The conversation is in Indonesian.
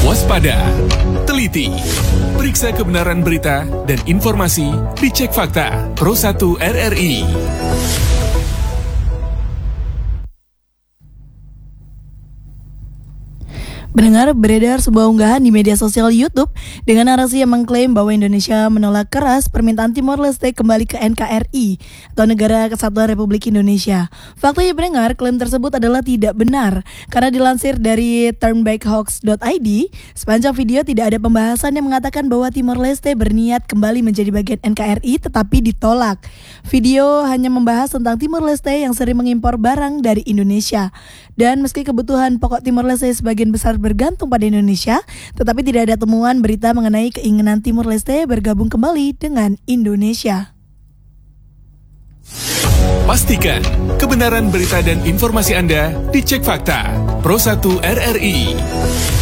Waspada, teliti, periksa kebenaran berita dan informasi, dicek fakta. Pro 1 RRI. Mendengar beredar sebuah unggahan di media sosial YouTube dengan narasi yang mengklaim bahwa Indonesia menolak keras permintaan Timor Leste kembali ke NKRI atau Negara Kesatuan Republik Indonesia. Faktanya mendengar klaim tersebut adalah tidak benar karena dilansir dari turnbackhawks.id, sepanjang video tidak ada pembahasan yang mengatakan bahwa Timor Leste berniat kembali menjadi bagian NKRI tetapi ditolak. Video hanya membahas tentang Timor Leste yang sering mengimpor barang dari Indonesia. Dan meski kebutuhan pokok Timor Leste sebagian besar bergantung pada Indonesia, tetapi tidak ada temuan berita mengenai keinginan Timor Leste bergabung kembali dengan Indonesia. Pastikan kebenaran berita dan informasi Anda dicek fakta. Pro 1 RRI.